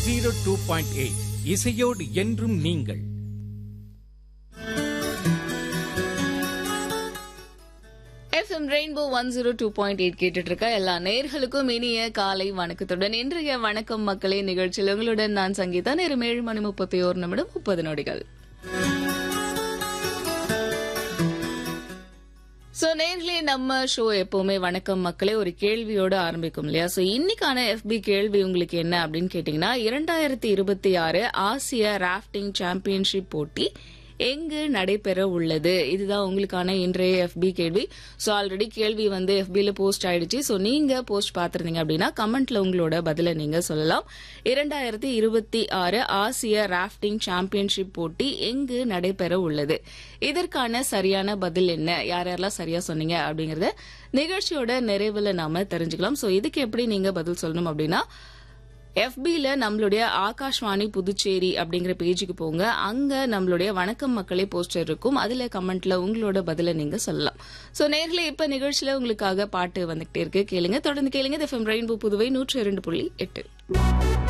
102.8 இசையோடு என்றும் நீங்கள். FM ரெயின்போ 102.8 கேட்டுட்டு இருக்க எல்லா நேயர்களுக்கும் இனிய காலை வணக்கத்துடன் இன்றைய வணக்கம் மக்களே நிகழ்ச்சியில் உங்களுடன் நான் சங்கீதா. நேரம் 7:31:30 சோ நேர்களே, நம்ம ஷோ எப்பவுமே வணக்கம் மக்களே ஒரு கேள்வியோட ஆரம்பிக்கும் இல்லையா? சோ இன்னைக்கான FB கேள்வி உங்களுக்கு என்ன அப்படின்னு கேட்டீங்கன்னா, 2026 ஆசிய ராஃப்டிங் சாம்பியன்ஷிப் போட்டி எங்கு நடைபெற உள்ளது? இதுதான் உங்களுக்கான இன்றைய FB கேள்வி. சோ ஆல்ரெடி கேள்வி FBல போஸ்ட் ஆயிடுச்சு. சோ நீங்க போஸ்ட் பாத்திருந்தீங்க அப்படின்னா கமெண்ட்ல உங்களோட பதில நீங்க சொல்லலாம். 2026 ஆசிய ராஃப்டிங் சாம்பியன்ஷிப் போட்டி எங்கு நடைபெற உள்ளது? இதற்கான சரியான பதில் என்ன? யாரெல்லாம் சரியா சொன்னீங்க அப்படிங்கறத நிகழ்ச்சியோட நிறைவுல நாம தெரிஞ்சுக்கலாம். சோ இதுக்கு எப்படி நீங்க பதில் சொல்லணும் அப்படின்னா, FBல நம்மளுடைய ஆகாஷ்வாணி புதுச்சேரி அப்படிங்கிற பேஜுக்கு போங்க. அங்க நம்மளுடைய வணக்கம் மக்களே போஸ்டர் இருக்கும். அதுல கமெண்ட்ல உங்களோட பதில நீங்க சொல்லலாம். சோ நேர்களே, இப்ப நிகழ்ச்சியில உங்களுக்காக பாட்டு வந்துகிட்டே இருக்கு. கேளுங்க, தொடர்ந்து கேளுங்க. FM rainbow Puduvai 102.8.